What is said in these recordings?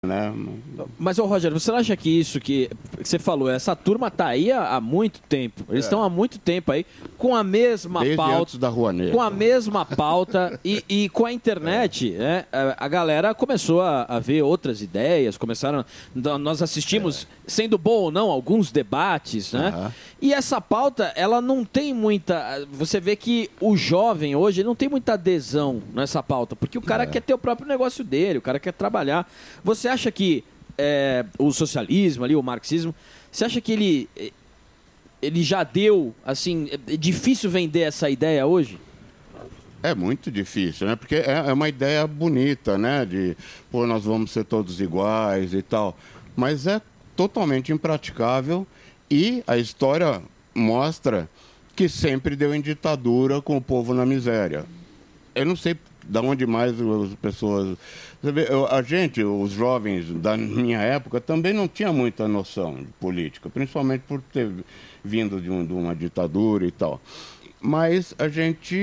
né? Mas, ô Rogério, você não acha que isso que você falou, essa turma tá aí há muito tempo. Eles estão há muito tempo aí com a mesma Desde pauta. antes da Rua Negra. Com a mesma pauta e com a internet, né, a galera começou a ver outras ideias, nós assistimos, sendo bom ou não, alguns debates, né? E essa pauta, ela não tem muita... Você vê que o jovem hoje não tem muita adesão nessa pauta, porque o cara quer ter o próprio negócio dele, o cara quer trabalhar. Você acha que o socialismo ali, o marxismo, você acha que ele já deu, assim, é difícil vender essa ideia hoje? É muito difícil, né? Porque é uma ideia bonita, né? De, pô, nós vamos ser todos iguais e tal. Mas é totalmente impraticável e a história mostra que sempre deu em ditadura com o povo na miséria. Eu não sei de onde mais as pessoas... Você vê, a gente, os jovens da minha época, também não tinha muita noção de política, principalmente por ter vindo de uma ditadura e tal. Mas a gente...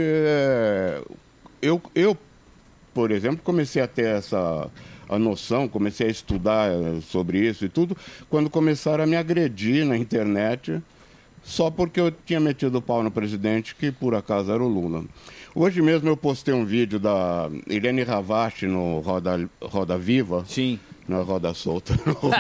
Eu, por exemplo, comecei a ter a noção, comecei a estudar sobre isso e tudo, quando começaram a me agredir na internet, só porque eu tinha metido o pau no presidente, que por acaso era o Lula. Hoje mesmo eu postei um vídeo da Irene Ravache no Roda Viva. Sim. Não é Roda Solta.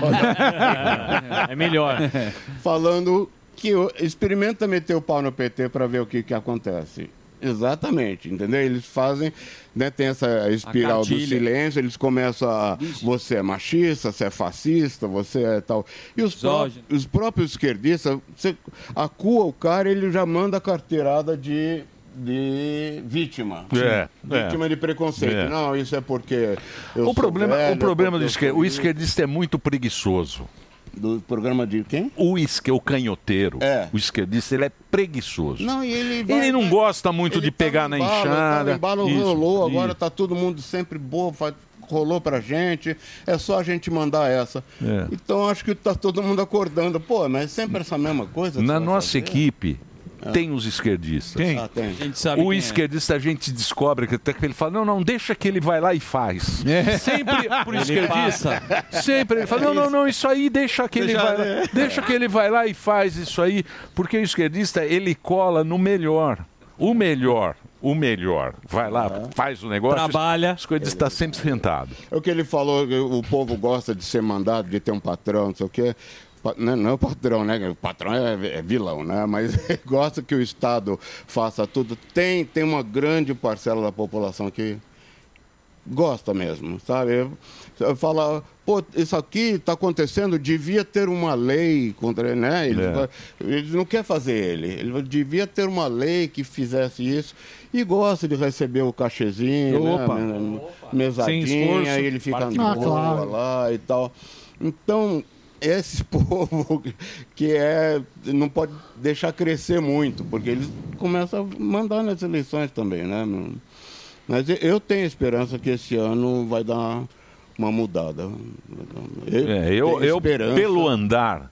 É melhor. Falando que experimenta meter o pau no PT para ver o que acontece. Exatamente, entendeu? Eles fazem, né, tem essa espiral do silêncio, eles começam a... Você é machista, você é fascista, você é tal... E os próprios esquerdistas, você acua o cara, ele já manda a carteirada de vítima. Vítima de preconceito. Não, isso é porque o problema do esquerdista, o esquerdista é muito preguiçoso. Do programa de quem? O canhoteiro. O esquerdista, ele é preguiçoso. Não, e ele não gosta muito de pegar na enxada. Rolou, agora tá todo mundo sempre boa, rolou pra gente, é só a gente mandar essa. Então acho que tá todo mundo acordando. Pô, mas sempre essa mesma coisa? Na nossa equipe tem os esquerdistas. Tem. A gente sabe o esquerdista a gente descobre que até que ele fala, não, deixa que ele vai lá e faz. Sempre pro esquerdista. Sempre ele fala, não, isso aí deixa que ele vai lá. Deixa que ele vai lá e faz isso aí, porque o esquerdista ele cola no melhor. O melhor. Vai lá, faz o negócio. Trabalha. O esquerdista está sempre sentado. É o que ele falou, o povo gosta de ser mandado, de ter um patrão, não sei o quê. Não é o patrão, né? O patrão é vilão, né? Mas gosta que o Estado faça tudo. Tem uma grande parcela da população que gosta mesmo, sabe? Fala, pô, isso aqui está acontecendo, devia ter uma lei contra ele, né? Ele não quer fazer ele devia ter uma lei que fizesse isso e gosta de receber o cachezinho, né? Mesadinha, e ele fica na boa lá e tal. Então... esse povo que não pode deixar crescer muito, porque eles começam a mandar nas eleições também, né? Mas eu tenho esperança que esse ano vai dar uma mudada. Pelo andar,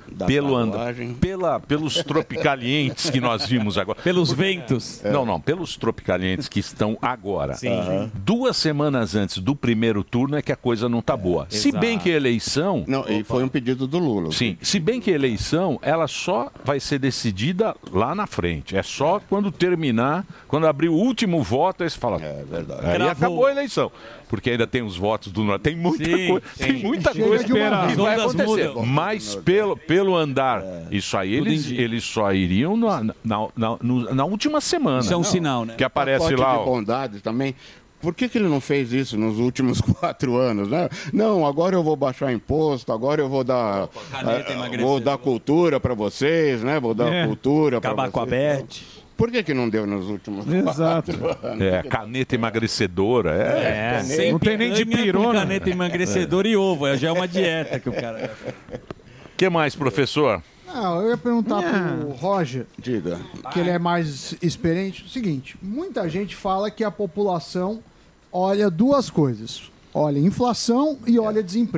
pelos tropicalientes que nós vimos agora. Pelos ventos. Não, pelos tropicalientes que estão agora. Sim. 2 semanas antes do primeiro turno é que a coisa não está boa. Se bem que a eleição... Não, e foi um pedido do Lula. Sim, se bem que a eleição, ela só vai ser decidida lá na frente. É só quando terminar, quando abrir o último voto, aí você fala... É verdade. Aí acabou a eleição. Porque ainda tem os votos do Norte. Tem muita coisa que vai acontecer. Mas pelo andar, isso aí eles só iriam na última semana. Isso é um sinal, né? Que aparece lá. De bondade também. Por que ele não fez isso nos últimos 4 anos, né? Não, agora eu vou baixar imposto, agora eu vou dar cultura para vocês, né? Vou dar cultura para vocês. Acabar com a Bet. Por que não deu nos últimos 4 anos? Caneta emagrecedora. Não tem nem de pirona. Caneta emagrecedora e ovo. Já é uma dieta que o cara... O que mais, professor? Não, eu ia perguntar pro Roger, diga, que ele é mais experiente, o seguinte, muita gente fala que a população olha 2 coisas, olha inflação e olha desemprego.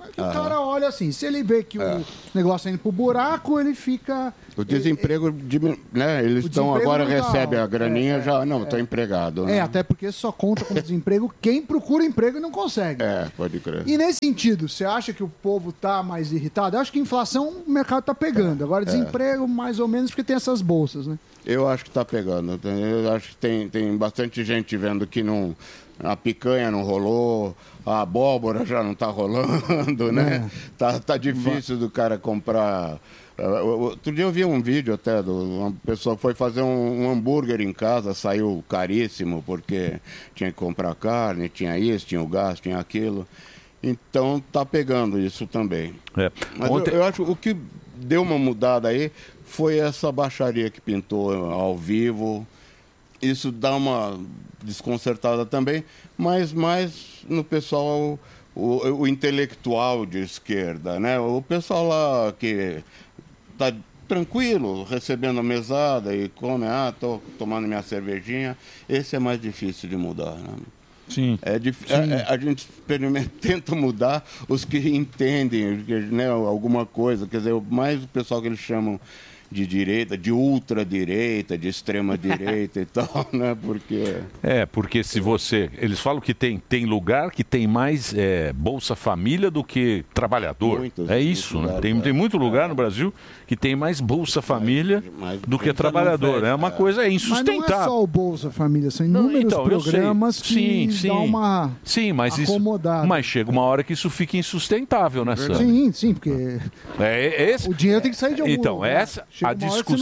O cara olha assim, se ele vê que o negócio está indo pro buraco, ele fica... O desemprego, né? Eles estão agora, recebem a graninha, já... Não, estou empregado. Né? Até porque só conta como desemprego quem procura emprego e não consegue. Pode crer. E nesse sentido, você acha que o povo está mais irritado? Eu acho que inflação o mercado está pegando. Agora, desemprego, mais ou menos, porque tem essas bolsas, né? Eu acho que está pegando. Eu acho que tem bastante gente vendo que não... A picanha não rolou, a abóbora já não está rolando, né? Tá difícil do cara comprar. Outro dia eu vi um vídeo até uma pessoa que foi fazer um hambúrguer em casa, saiu caríssimo porque tinha que comprar carne, tinha isso, tinha o gás, tinha aquilo. Então tá pegando isso também. Mas eu acho que o que deu uma mudada aí foi essa baixaria que pintou ao vivo. Isso dá uma desconcertada também, mas mais no pessoal, o intelectual de esquerda, né? O pessoal lá que está tranquilo, recebendo a mesada e come, estou tomando minha cervejinha, esse é mais difícil de mudar, né? Sim. A gente tenta mudar os que entendem, né, alguma coisa, quer dizer, mais o pessoal que eles chamam de direita, de ultradireita, de extrema-direita e tal, né? Porque se você... Eles falam que tem lugar que tem mais Bolsa Família do que trabalhador. Isso, né? Tem muito lugar no Brasil que tem mais Bolsa Família do que trabalhador. É uma coisa insustentável. Mas não é só o Bolsa Família, são inúmeros programas que dão uma acomodada. Mas chega uma hora que isso fica insustentável, né, Sam? Sim, porque o dinheiro tem que sair de algum lugar. A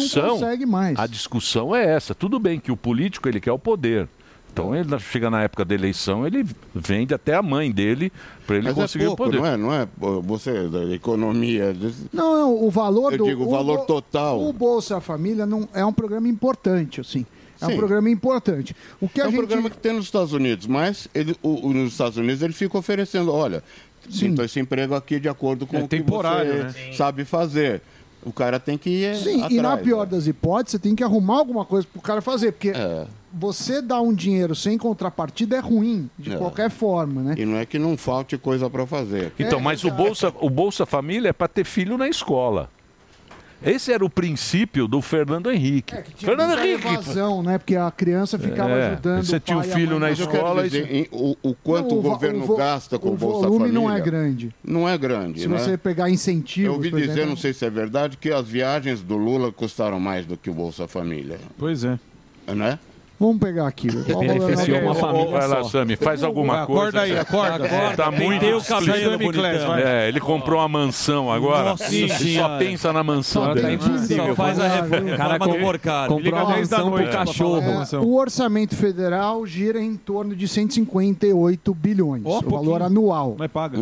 discussão é essa. Tudo bem que o político ele quer o poder. Então ele chega na época da eleição, ele vende até a mãe dele para ele conseguir o poder. Não é você da economia. Não, o valor o valor total. O Bolsa Família não é um programa importante, assim. Um programa importante. Um programa que tem nos Estados Unidos, mas nos Estados Unidos ele fica oferecendo, olha, sinto esse emprego aqui de acordo com o que você sabe fazer. O cara tem que ir atrás, e na pior das hipóteses, você tem que arrumar alguma coisa pro cara fazer, porque você dar um dinheiro sem contrapartida é ruim, de qualquer forma, né? E não é que não falte coisa para fazer. Então, mas o Bolsa Família é para ter filho na escola. Esse era o princípio do Fernando Henrique. Fernando Henrique. Evasão, né? Porque a criança ficava ajudando. Você tinha um filho na escola. O quanto o governo gasta com o Bolsa Família. O volume não é grande. Não é grande. Se você pegar incentivos. Eu ouvi dizer, não sei se é verdade, que as viagens do Lula custaram mais do que o Bolsa Família. Pois é. Né? Vamos pegar aqui. Beneficiou uma família. Vai lá, Sami, faz alguma coisa. Acorda. Tá muito ele comprou uma mansão agora. Só pensa na mansão dele. Só faz a reforma. O cara comprou uma mansão pro cachorro. O orçamento federal gira em torno de 158 bilhões. O valor anual. Mas paga.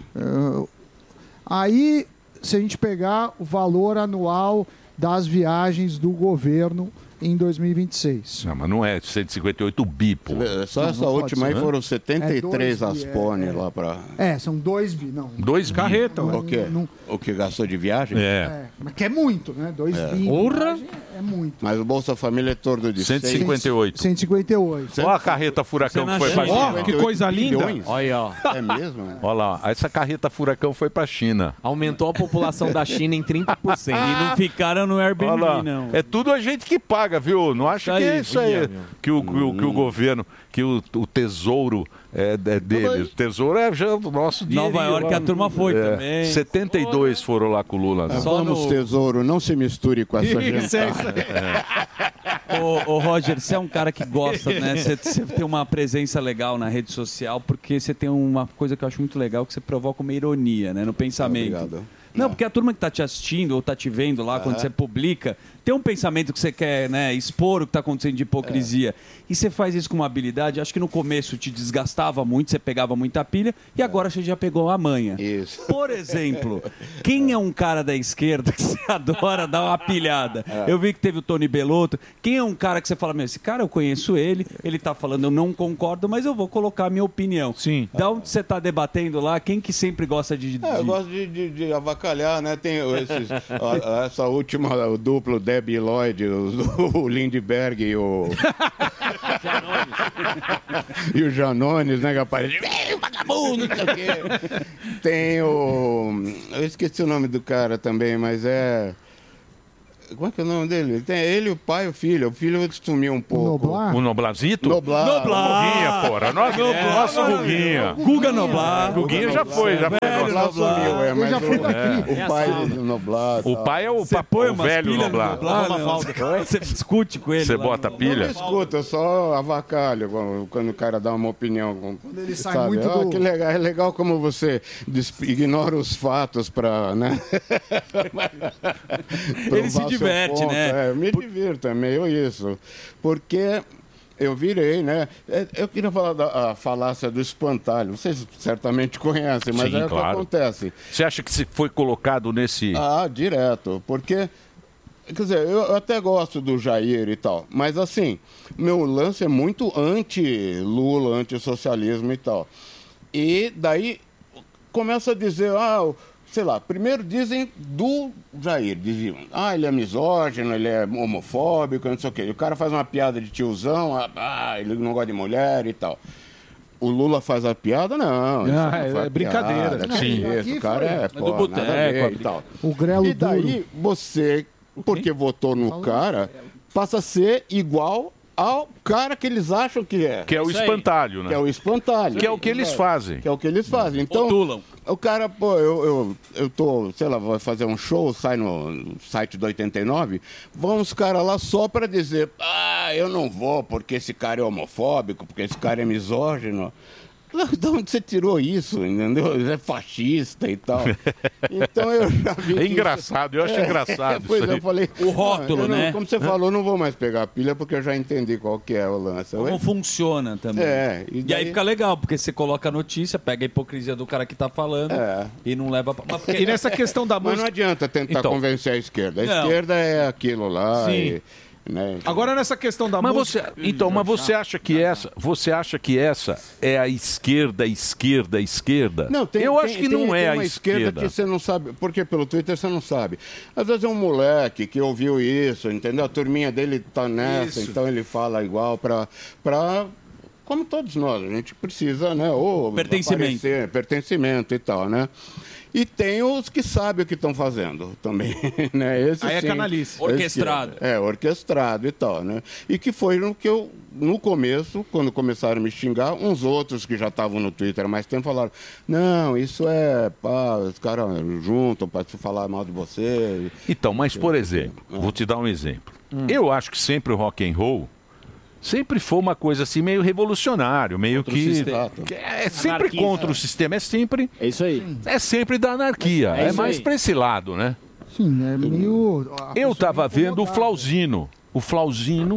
Aí, se a gente pegar o valor anual das viagens do governo em 2026. Não, mas não é 158 bi, pô. Só essa última aí foram 73 Aspone lá para... são 2 bi, não. 2 bi. Carreta. O que gastou de viagem? Mas que é muito, né? 2 bi. Porra! É muito. Mas o Bolsa Família é torno de 158. 158. Olha a carreta furacão que foi pra China. Que coisa linda. Olha, ó. É mesmo? Olha lá, essa carreta furacão foi pra China. Aumentou a população da China em 30%. E não ficaram no Airbnb, não. É tudo a gente que paga, viu? Não acha que é isso aí. Que o governo, que o tesouro é deles. O tesouro é já o nosso dinheiro. Nova York a turma foi também. 72 foram lá com o Lula. Vamos, tesouro, não se misture com essa gente. Ô, Roger, você é um cara que gosta, né? Você tem uma presença legal na rede social, porque você tem uma coisa que eu acho muito legal, que você provoca uma ironia, né, no pensamento. Obrigado. Não, porque a turma que está te assistindo ou está te vendo lá quando você publica, tem um pensamento que você quer, né, expor o que está acontecendo de hipocrisia. E você faz isso com uma habilidade, acho que no começo te desgastava muito, você pegava muita pilha, e agora você já pegou a manha. Isso. Por exemplo, quem é um cara da esquerda que você adora dar uma pilhada? Eu vi que teve o Tony Belotto. Quem é um cara que você fala, esse cara eu conheço ele tá falando, eu não concordo, mas eu vou colocar a minha opinião. Sim. Da onde você está debatendo lá, quem que sempre gosta de... Eu gosto de avacalhar, né? Tem essa última, o duplo Debbie Lloyd, o Lindbergh e o... e o Janones, né, que aparece... vagabundo, não sei o quê. Tem o... Eu esqueci o nome do cara também, mas é... Como é que é o nome dele? Tem ele, o pai e o filho. O filho sumiu um pouco. O Noblazito? Noblar. Guguinha, porra. Nossa, Guguinha. Guga Noblar. Guguinha já foi. Noblar sumiu, mas já fui daqui. o pai do Noblar. O pai é o velho Noblar. Você discute com ele. Você lá bota no- pilha? Não escuta, eu só avacalho quando o cara dá uma opinião. Quando ele sai muito do- Que legal, é legal como você ignora os fatos para, né? Ele se provar seu diverte, ponto. né? Me divirto, é meio isso. Porque eu virei, né? Eu queria falar da falácia do espantalho. Vocês certamente conhecem, mas Sim, é o que claro. acontece. Você acha que se foi colocado nesse... Ah, direto. Porque, quer dizer, eu até gosto do Jair e tal, mas assim, meu lance é muito anti-Lula, anti-socialismo e tal. E daí começa a dizer, sei lá, primeiro dizem do Jair, diziam, ele é misógino, ele é homofóbico, não sei o quê. E o cara faz uma piada de tiozão, ele não gosta de mulher e tal. O Lula faz a piada? Não. isso não faz brincadeira. piada, Sim. Isso, o cara é do boteco, nada a ver e tal. O grelo E daí você, porque votou no cara, passa a ser igual ao cara que eles acham que é. Que é o Isso aí. espantalho, né? Que é o espantalho. Que é o que eles fazem. Que é o que eles fazem. Então, Rotulam. o cara, pô, eu tô, sei lá, vou fazer um show, sai no site do 89, vão os caras lá só pra dizer, eu não vou porque esse cara é homofóbico, porque esse cara é misógino. De onde você tirou isso, entendeu? Ele é fascista e tal. Então eu já vi. É engraçado, eu acho engraçado Pois isso é, aí. eu falei. O rótulo, eu não- né? Como você falou, eu não vou mais pegar a pilha porque eu já entendi qual que é o lance. Como funciona também. E E daí- aí fica legal, porque você coloca a notícia, pega a hipocrisia do cara que tá falando e não leva pra... Mas porque- E nessa questão da Mas não música. adianta tentar Então. convencer a esquerda. A Não. esquerda é aquilo lá. Sim. Né? Agora nessa questão da Mas música. você acha que essa é a esquerda? Não, Eu acho que não é tem a uma esquerda. que você não sabe, porque pelo Twitter você não sabe. Às vezes é um moleque que ouviu isso, entendeu? A turminha dele tá nessa, então ele fala igual pra como todos nós, a gente precisa, né? Ou Pertencimento. aparecer, pertencimento e tal, né? E tem os que sabem o que estão fazendo também, né? Esse, Aí é sim, canalice. Orquestrado. Orquestrado e tal, né? E que foi no que eu, no começo, quando começaram a me xingar, uns outros que já estavam no Twitter há mais tempo falaram, não, isso é, os caras juntam para se falar mal de você. Então, mas por exemplo, vou te dar um exemplo. Eu acho que sempre o rock and roll sempre foi uma coisa assim meio revolucionário, meio que é sempre Anarquista. contra o sistema, é sempre da anarquia, É é isso mais aí. para esse lado, né? Sim, é meio... Eu estava vendo o Flauzino. O Flauzino,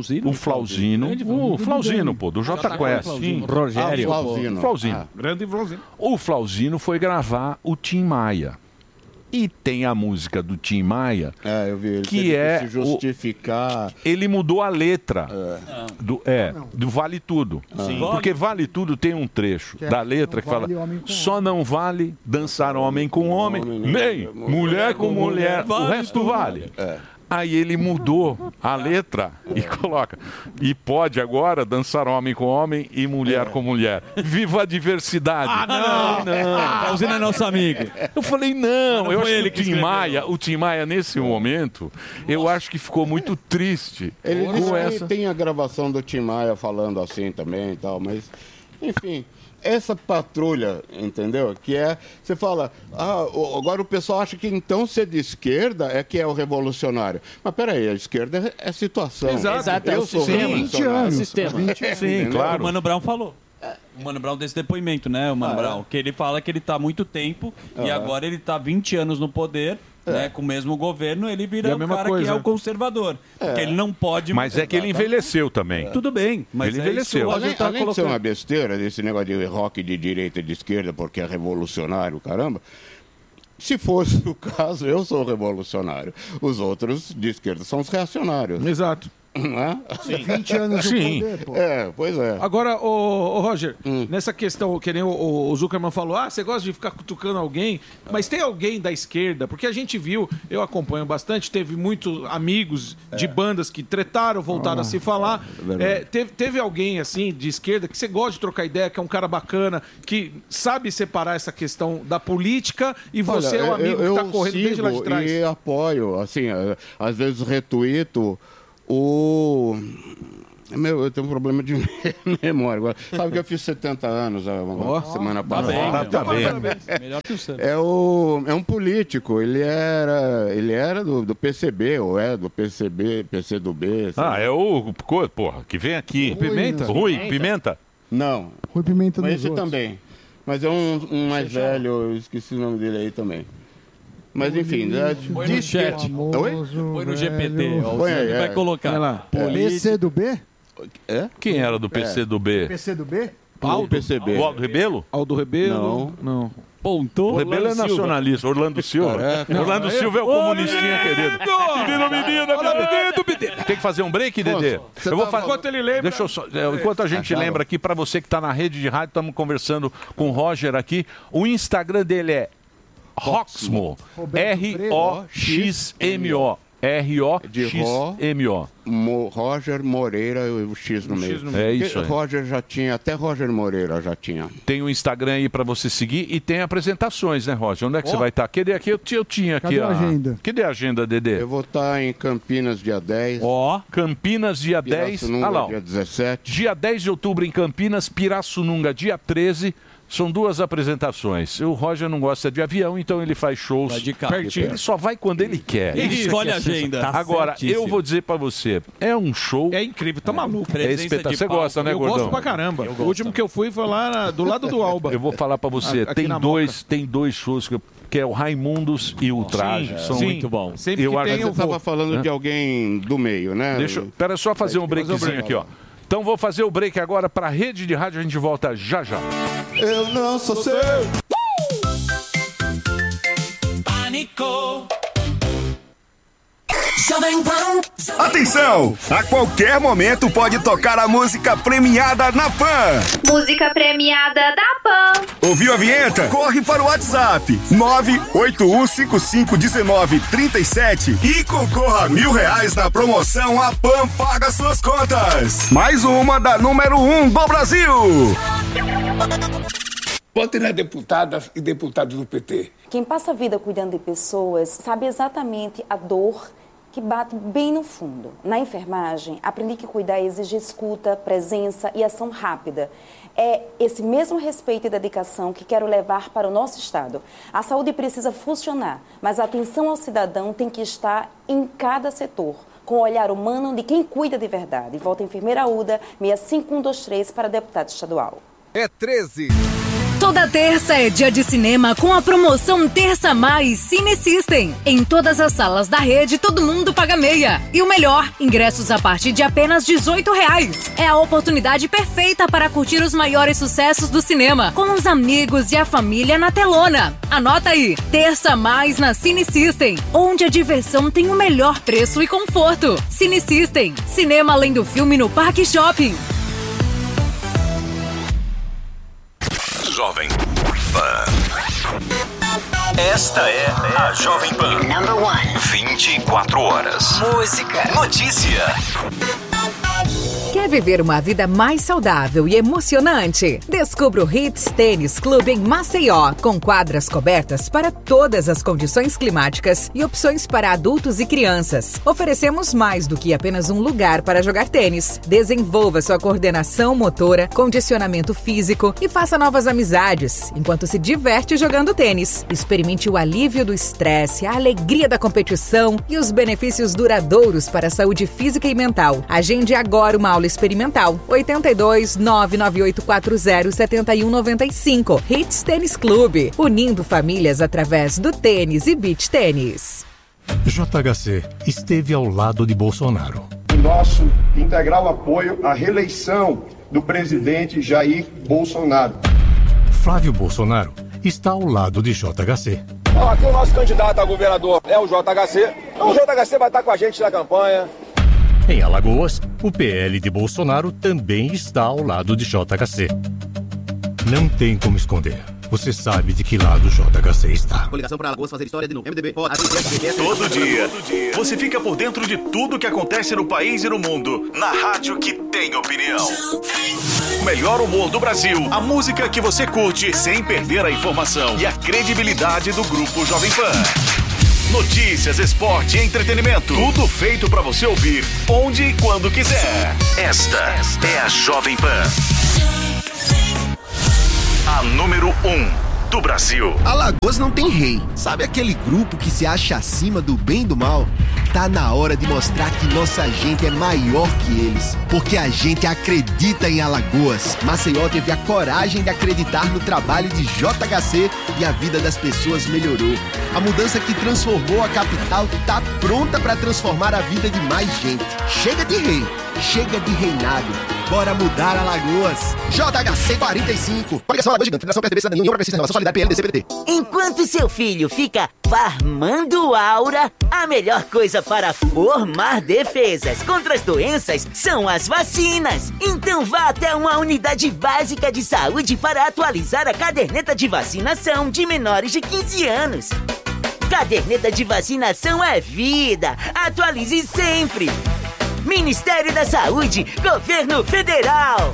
pô, do J Quest. Rogério. Flauzino. Grande Flauzino. O Flauzino foi gravar o Tim Maia. E tem a música do Tim Maia, Eu vi, ele que teve é se justificar. ele mudou a letra do Vale Tudo. Porque Vale Tudo tem um trecho da letra que fala: vale homem com só não vale dançar homem com homem, nem mulher com mulher, o resto vale. Aí ele mudou a letra e coloca: e pode agora dançar homem com homem e mulher com mulher. Viva a diversidade! Flauzino é nosso amigo. Eu falei, não, eu foi acho ele que que escreveu. o Tim Maia, nesse momento, eu acho que ficou muito triste Ele disse com que essa. tem a gravação do Tim Maia falando assim também e tal, mas, enfim, essa patrulha, entendeu? Que é, você fala, agora o pessoal acha que então ser de esquerda é que é o revolucionário. Mas peraí, a esquerda é situação. Exato, é Eu o sou sistema. revolucionário. É sistema. Sim, O claro. Mano Brown falou. O Mano Brown desse depoimento, né? O Mano Brown. Que ele fala que ele tá há muito tempo e agora ele tá 20 anos no poder. Né, com o mesmo governo, ele E vira a o mesma cara coisa. que é o conservador. Porque ele não pode... Mas é que ele envelheceu também. Tudo bem, mas Ele é isso que envelheceu. o Roger tá Além de ser colocando. uma besteira desse negócio de rock de direita e de esquerda porque é revolucionário, caramba. Se fosse o caso, eu sou revolucionário. Os outros de esquerda são os reacionários. Exato. Não é? Sim. 20 anos no poder, pô. Pois é. Agora, ô Roger, nessa questão, que nem o Zuckerman falou, você gosta de ficar cutucando alguém, mas tem alguém da esquerda? Porque a gente viu, eu acompanho bastante, teve muitos amigos de bandas que tretaram, voltaram a se falar. Teve alguém, assim, de esquerda, que você gosta de trocar ideia, que é um cara bacana, que sabe separar essa questão da política e você é o amigo que está correndo desde lá de trás? E apoio, assim, às vezes retuito eu tenho um problema de memória agora. Sabe que eu fiz 70 anos semana passada. Tá bem. Melhor que o Sam. É um político, ele era do PCB, ou é do PCdoB. É o porra, que vem aqui. O Pimenta? Rui Pimenta? Não. Rui Pimenta Mas nos esse outros. também. Mas é um mais velho, eu esqueci o nome dele aí também. Mas enfim, Põe no chat. Põe no GPT. Põe aí, Vai colocar. PC do B? Quem era do PCdoB? PC do B? O PCB. O Aldo Rebelo? Aldo Rebelo? Não. Pontou. O Rebelo é nacionalista. Orlando Silva. Orlando Silva é o comunistinha, querido. Menino. Tem que fazer um break, Dedê? Eu vou fazer. Enquanto ele lembra... Deixa eu só, enquanto a gente lembra aqui, para você que está na rede de rádio, estamos conversando com o Roger aqui. O Instagram dele é Roxmo. R-O-X-M-O. R-O-X-M-O. Roger Moreira, o X no meio. É isso aí. Roger já tinha, até Roger Moreira já tinha. Tem o Instagram aí para você seguir e tem apresentações, né, Roger? Onde é que você vai estar? Cadê aqui? Eu tinha aqui Cadê a agenda? Cadê a agenda, Dedê? Eu vou estar em Campinas dia 10. Campinas dia 10. Pirassununga dia 17. Dia 10 de outubro em Campinas, Pirassununga dia 13. São 2 apresentações. O Roger não gosta de avião, então ele faz shows de carro. pertinho. Ele só vai quando ele quer. Ele escolhe a agenda. Agora, eu vou dizer pra você, é um show... É incrível, tá maluco. É espetacular. Você gosta, né, Eu Gordão? gosto pra caramba. O último que eu fui foi lá do lado do Alba. Eu vou falar pra você, Aqui na tem dois shows que é o Raimundos e o Traje. São muito bons. Sempre Eu que acho tem, que eu Você estava vou. falando de alguém do meio, né? Espera só fazer um breakzinho aqui, ó. Então vou fazer o break agora pra rede de rádio, a gente volta já já. Eu não sou seu. Pânico. Atenção! A qualquer momento pode tocar a música premiada na PAN. Música premiada da PAN. Ouviu a vinheta? Corre para o WhatsApp 981551937 e concorra a R$1.000 na promoção A PAN Paga Suas Contas. Mais uma da número 1 do Brasil. Votem nas deputadas e deputados do PT. Quem passa a vida cuidando de pessoas sabe exatamente a dor que bate bem no fundo. Na enfermagem, aprendi que cuidar exige escuta, presença e ação rápida. É esse mesmo respeito e dedicação que quero levar para o nosso Estado. A saúde precisa funcionar, mas a atenção ao cidadão tem que estar em cada setor, com o olhar humano de quem cuida de verdade. Volta Enfermeira UDA 65123 para deputado estadual. É 13. Toda terça é dia de cinema com a promoção Terça Mais Cine System. Em todas as salas da rede, todo mundo paga meia. E o melhor, ingressos a partir de apenas R$18. É a oportunidade perfeita para curtir os maiores sucessos do cinema, com os amigos e a família na telona. Anota aí, Terça Mais na Cine System, onde a diversão tem o melhor preço e conforto. Cine System, cinema além do filme no Parque Shopping. Jovem Pan. Esta é a Jovem Pan. Number 1. 24 horas. Música. Notícia. Quer viver uma vida mais saudável e emocionante? Descubra o Hits Tênis Clube em Maceió, com quadras cobertas para todas as condições climáticas e opções para adultos e crianças. Oferecemos mais do que apenas um lugar para jogar tênis. Desenvolva sua coordenação motora, condicionamento físico e faça novas amizades, enquanto se diverte jogando tênis. Experimente o alívio do estresse, a alegria da competição e os benefícios duradouros para a saúde física e mental. Agende agora uma aula experimental. 82 99840 7195. Hits Tênis Clube, unindo famílias através do tênis e beach tênis. JHC esteve ao lado de Bolsonaro. Nosso integral apoio à reeleição do presidente Jair Bolsonaro. Flávio Bolsonaro está ao lado de JHC. Aqui o nosso candidato a governador é o JHC. Então o JHC vai estar com a gente na campanha. Em Alagoas, o PL de Bolsonaro também está ao lado de JHC. Não tem como esconder. Você sabe de que lado o JHC está. Coligação para Alagoas fazer história de novo. MDB, Todo dia, você fica por dentro de tudo que acontece no país e no mundo. Na rádio que tem opinião. O melhor humor do Brasil. A música que você curte sem perder a informação e a credibilidade do Grupo Jovem Pan. Notícias, esporte e entretenimento. Tudo feito pra você ouvir onde e quando quiser. Esta é a Jovem Pan. A número 1 do Brasil. Alagoas não tem rei. Sabe aquele grupo que se acha acima do bem e do mal? Tá na hora de mostrar que nossa gente é maior que eles. Porque a gente acredita em Alagoas. Maceió teve a coragem de acreditar no trabalho de JHC e a vida das pessoas melhorou. A mudança que transformou a capital tá pronta para transformar a vida de mais gente. Chega de rei, chega de reinado. Bora mudar Alagoas. JHC 45. Coligação Alagoas Gigante. Federação PSDB, Cidadania, União Progressista, Renovação Solidária, PLDC, PDT. Enquanto seu filho fica farmando aura, a melhor coisa para formar defesas contra as doenças são as vacinas. Então vá até uma unidade básica de saúde para atualizar a caderneta de vacinação de menores de 15 anos. Caderneta de vacinação é vida. Atualize sempre. Ministério da Saúde, Governo Federal.